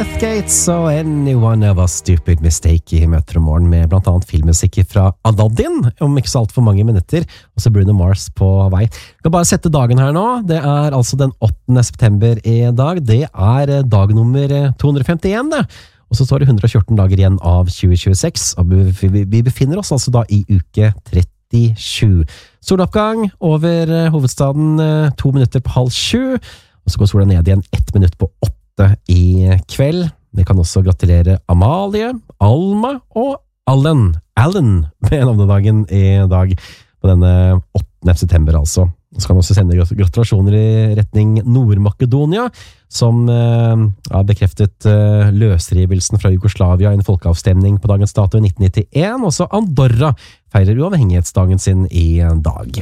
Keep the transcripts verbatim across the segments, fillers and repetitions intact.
Gates og Anyone of a Stupid Mistake I Metromorgen med blant annet filmmusikk fra Aladdin om ikke så alt for mange minutter, og så Bruno Mars på vei. Jeg kan bare sette dagen her nå. Det er altså den åttende september I dag. Det er dag nummer to hundre femtien, det. Og så står det hundre og fjorten dager igjen av tjue tjueseks, og vi befinner oss altså da I uke trettisju. Soloppgang over hovedstaden to minutter på halv sju, og så går sola ned igjen ett minutt på åtte I kveld. Vi kan også gratulere Amalie, Alma og Allen. Allen med navnedagen I dag på denne åttende september altså. Så kan vi også sende gratulasjoner I retning Nord-Makedonia, som eh, har bekreftet eh, løsrivelsen fra Jugoslavia I en folkeavstemning på dagens dato I nitten nittien. Også Andorra feirer uavhengighetsdagen sin I dag.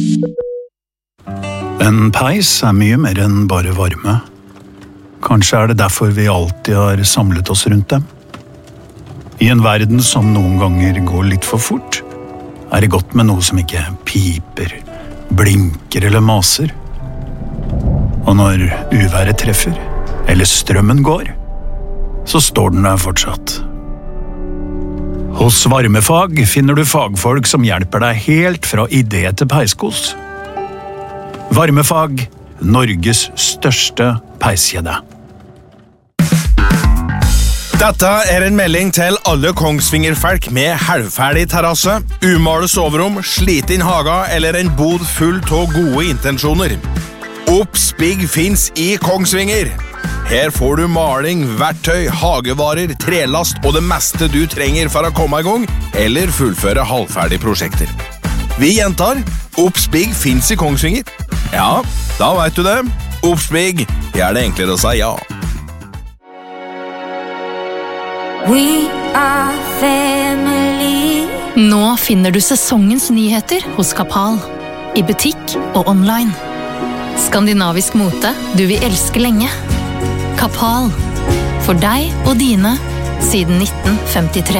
En peis er mye mer enn bare varme. Kanskje er det derfor vi alltid har samlet oss rundt dem. I en verden som noen ganger går litt for fort, er det godt med noe som ikke piper, blinker eller maser. Og når uværet treffer, eller strømmen går, så står den der fortsatt. Hos Varmefag finner du fagfolk som hjelper deg helt fra idé til peiskos. Varmefag, Norges største peiskjede. Dette er en melding til alle Kongsvinger-folk med halvferdig terrasse, umalet soverom, sliten haga eller en bod full av gode intensjoner. Oppspigg finns I Kongsvinger. Her får du maling, verktøy, hagevarer, trelast og det meste du trenger for å komme I gang eller fullføre halvferdige prosjekter. Vi gjentar, Oppspigg finns I Kongsvinger. Ja, da vet du det. Oppspigg, gjør det enklere å si ja. We are family. Nå finner du sesongens nyheter hos Kapal. I butikk og online. Skandinavisk mote du vil elske lenge. Kapal. For deg og dine siden nitten femtitre.